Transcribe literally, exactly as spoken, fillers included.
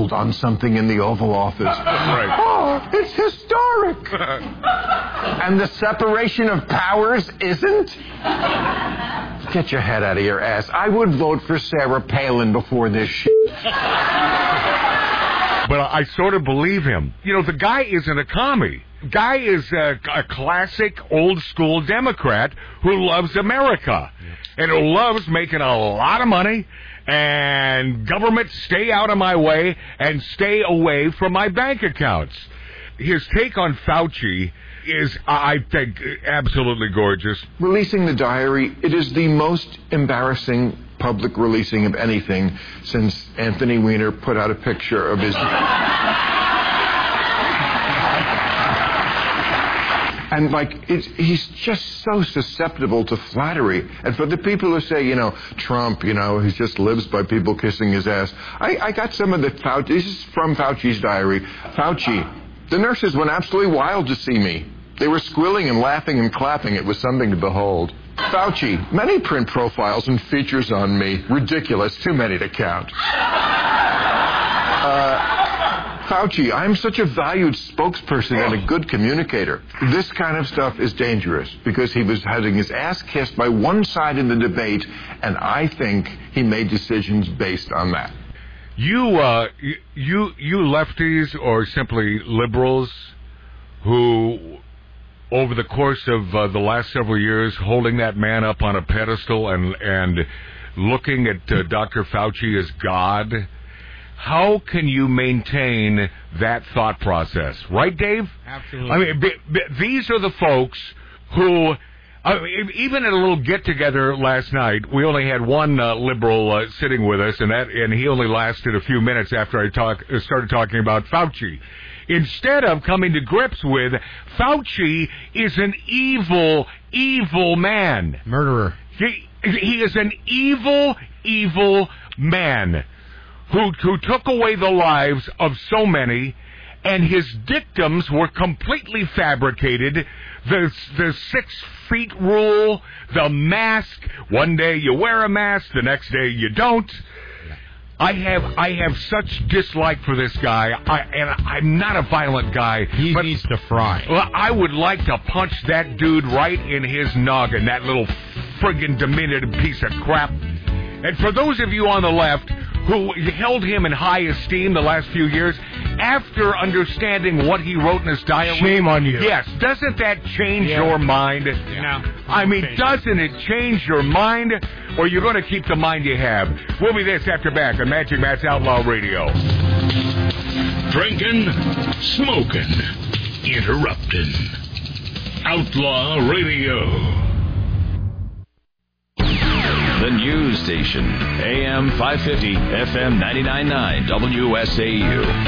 settled on something in the Oval Office. Right. Oh, it's historic. And the separation of powers isn't? Get your head out of your ass. I would vote for Sarah Palin before this shit. But I sort of believe him. You know, the guy isn't a commie. Guy is a, a classic old-school Democrat who loves America and who loves making a lot of money and government stay out of my way and stay away from my bank accounts. His take on Fauci is, I think, absolutely gorgeous. Releasing the diary, it is the most embarrassing public releasing of anything since Anthony Weiner put out a picture of his... And, like, it's, he's just so susceptible to flattery. And for the people who say, you know, Trump, you know, he just lives by people kissing his ass. I, I got some of the Fauci... This is from Fauci's diary. Fauci, the nurses went absolutely wild to see me. They were squealing and laughing and clapping. It was something to behold. Fauci, many print profiles and features on me. Ridiculous. Too many to count. Uh... Fauci, I'm such a valued spokesperson and a good communicator. This kind of stuff is dangerous because he was having his ass kissed by one side in the debate, and I think he made decisions based on that. You, uh, you, you lefties or simply liberals who, over the course of uh, the last several years, holding that man up on a pedestal and and looking at uh, Doctor Fauci as God. How can you maintain that thought process? Right, Dave? Absolutely. I mean, b- b- these are the folks who, uh, even at a little get-together last night, we only had one uh, liberal uh, sitting with us, and that, and he only lasted a few minutes after I talk, uh, started talking about Fauci. Instead of coming to grips with, Fauci is an evil, evil man. Murderer. He, he is an evil, evil man. Who, who took away the lives of so many, and his dictums were completely fabricated. The, the six feet rule, the mask, one day you wear a mask, the next day you don't. I have I have such dislike for this guy, I, and I'm not a violent guy. He but, needs to fry. Well, I would like to punch that dude right in his noggin, that little friggin' diminutive piece of crap. And for those of you on the left who held him in high esteem the last few years, after understanding what he wrote in his diary... Shame on you. Yes. Doesn't that change yeah. your mind? No. I mean, doesn't it change your mind? Or you're going to keep the mind you have? We'll be this after back on Magic Matt's Outlaw Radio. Drinking, smoking, interrupting. Outlaw Radio. The news station, A M five fifty, F M ninety-nine point nine, W S A U.